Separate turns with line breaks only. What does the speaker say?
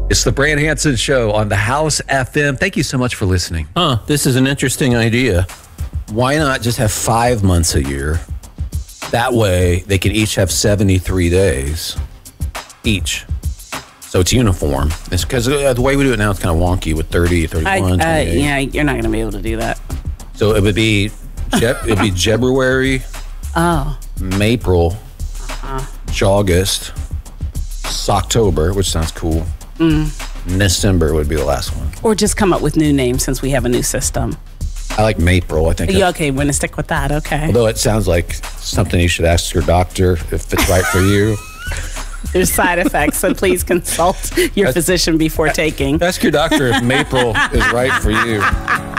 It's the Brand Hanson Show on the House FM. Thank you so much for listening.
This is an interesting idea. Why not just have 5 months a year? That way, they can each have 73 days each. So it's uniform. It's because the way we do it now, it's kind of wonky with 30, 31,
yeah, you're not going to be able to do that.
So it would be February, April, August, October, which sounds cool. December would be the last one.
Or just come up with new names since we have a new system.
I like April. I think.
Okay, we're going to stick with that. Okay.
Although it sounds like something you should ask your doctor if it's right for you.
There's side effects, so please consult your physician before taking.
Ask your doctor if April is right for you.